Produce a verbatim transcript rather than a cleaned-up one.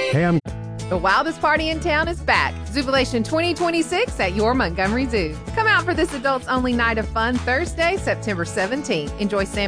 Hey, I'm The wildest party in town is back. Zubilation twenty twenty-six at your Montgomery Zoo. Come out for this adults-only night of fun Thursday, September seventeenth. Enjoy Sam